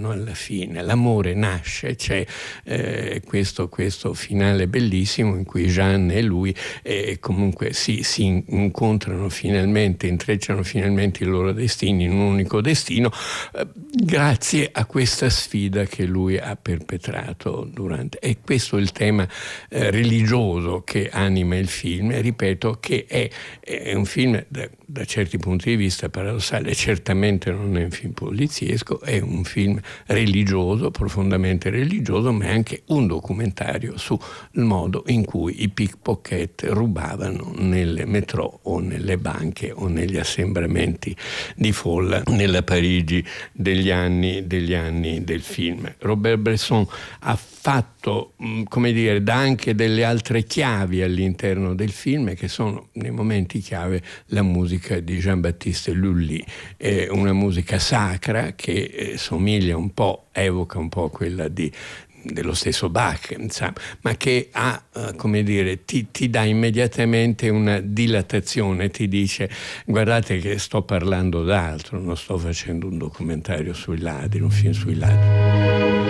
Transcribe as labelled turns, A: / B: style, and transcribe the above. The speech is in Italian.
A: arrivano alla fine, l'amore nasce, c'è questo finale bellissimo in cui Jeanne e lui comunque si incontrano finalmente, intrecciano finalmente i loro destini in un unico destino, grazie a questa sfida che lui ha perpetrato durante. E questo è il tema religioso che anima il film, e ripeto che è un film da certi punti di vista paradossale, certamente non è un film poliziesco, è un film religioso, profondamente religioso, ma è anche un documentario sul modo in cui i pickpocket rubavano nelle metro o nelle banche o negli assembramenti di folla nella Parigi degli anni del film. Robert Bresson ha fatto, come dire, dà anche delle altre chiavi all'interno del film, che sono nei momenti chiave la musica di Jean-Baptiste Lully, una musica sacra che somiglia un po', evoca un po' quella dello stesso Bach, insomma, ma che ha, come dire, ti dà immediatamente una dilatazione, ti dice: guardate che sto parlando d'altro, non sto facendo un documentario sui ladri, un film sui ladri.